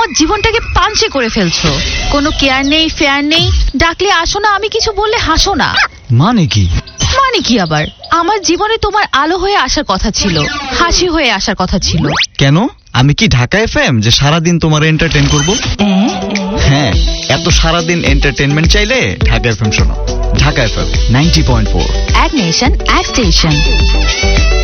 জীবনটাকে পাঞ্চে করে ফেলছো। কোনো কেয়ার নেই, ফেয়ার নেই, ডাকলে আসো না, আমি কিছু বললে হাসো না। মানে কি? মানে কি আবার? আমার জীবনে তোমার আলো হয়ে আসার কথা ছিল, হাসি হয়ে আসার কথা ছিল। কেন? আমি কি ঢাকা এফএম যে সারাদিন তোমার এন্টারটেইন করব? হ্যাঁ, এত সারাদিন এন্টারটেইনমেন্ট চাইলে ঢাকা এফএম শোনো। ঢাকা এফএম 90.4, এক নেশন, এক স্টেশন।